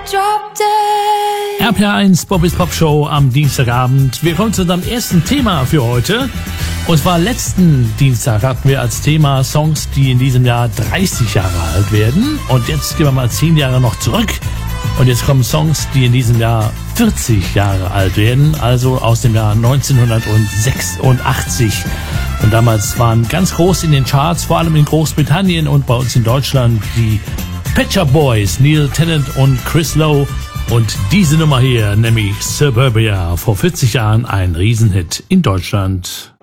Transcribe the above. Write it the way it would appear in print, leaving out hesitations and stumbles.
RPR1 Bobbys Pop Show am Dienstagabend. Wir kommen zu unserem ersten Thema für heute. Und zwar letzten Dienstag hatten wir als Thema Songs, die in diesem Jahr 30 Jahre alt werden. Und jetzt gehen wir mal 10 Jahre noch zurück. Und jetzt kommen Songs, die in diesem Jahr 40 Jahre alt werden. Also aus dem Jahr 1986. Und damals waren ganz groß in den Charts, vor allem in Großbritannien und bei uns in Deutschland, die Pet Shop Boys, Neil Tennant und Chris Lowe. Und diese Nummer hier, nämlich Suburbia, vor 40 Jahren ein Riesenhit in Deutschland.